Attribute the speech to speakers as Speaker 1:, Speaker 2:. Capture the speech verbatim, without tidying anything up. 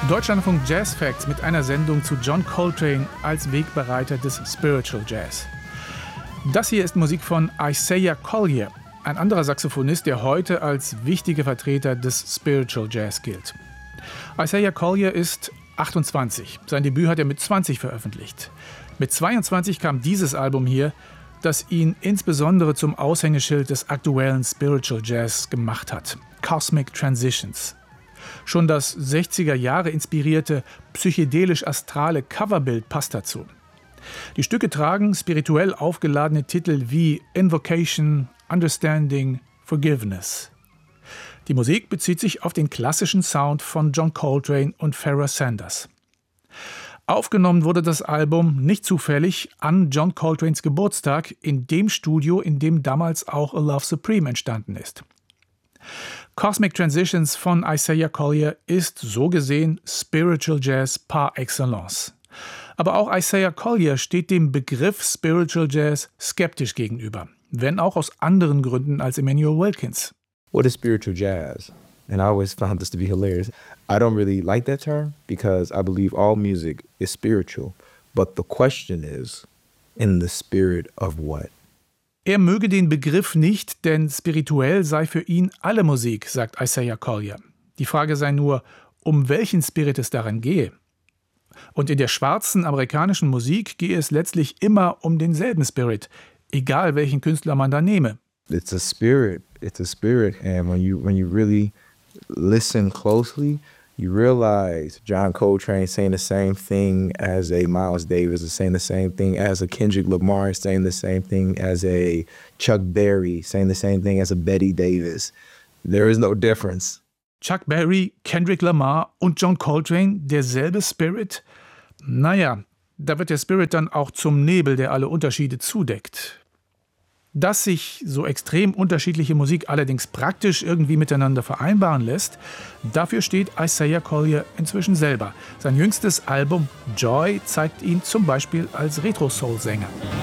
Speaker 1: Deutschlandfunk Jazz Facts mit einer Sendung zu John Coltrane als Wegbereiter des Spiritual Jazz. Das hier ist Musik von Isaiah Collier, ein anderer Saxophonist, der heute als wichtiger Vertreter des Spiritual Jazz gilt. Isaiah Collier ist achtundzwanzig. Sein Debüt hat er mit zwanzig veröffentlicht. Mit zweiundzwanzig kam dieses Album hier, das ihn insbesondere zum Aushängeschild des aktuellen Spiritual Jazz gemacht hat: Cosmic Transitions. Schon das sechziger Jahre inspirierte, psychedelisch-astrale Coverbild passt dazu. Die Stücke tragen spirituell aufgeladene Titel wie Invocation, Understanding, Forgiveness. Die Musik bezieht sich auf den klassischen Sound von John Coltrane und Pharoah Sanders. Aufgenommen wurde das Album nicht zufällig an John Coltranes Geburtstag in dem Studio, in dem damals auch A Love Supreme entstanden ist. Cosmic Transitions von Isaiah Collier ist so gesehen Spiritual Jazz par excellence. Aber auch Isaiah Collier steht dem Begriff Spiritual Jazz skeptisch gegenüber, wenn auch aus anderen Gründen als Emmanuel Wilkins.
Speaker 2: What is spiritual jazz? And I always found this to be hilarious. I don't really like that term because I believe all music is spiritual. But the question is, in the spirit of what?
Speaker 1: Er möge den Begriff nicht, denn spirituell sei für ihn alle Musik, sagt Isaiah Collier. Die Frage sei nur, um welchen Spirit es daran gehe. Und in der schwarzen amerikanischen Musik gehe es letztlich immer um denselben Spirit, egal welchen Künstler man da nehme.
Speaker 2: It's a spirit. It's a spirit. And when you when you really listen closely, you realize John Coltrane saying the same thing as a Miles Davis, is saying the same thing as a Kendrick Lamar, saying the same thing as a Chuck Berry, saying the same thing as a Betty Davis. There is no difference.
Speaker 1: Chuck Berry, Kendrick Lamar und John Coltrane, derselbe Spirit? Naja, da wird der Spirit dann auch zum Nebel, der alle Unterschiede zudeckt. Dass sich so extrem unterschiedliche Musik allerdings praktisch irgendwie miteinander vereinbaren lässt, dafür steht Isaiah Collier inzwischen selber. Sein jüngstes Album Joy zeigt ihn zum Beispiel als Retro-Soul-Sänger.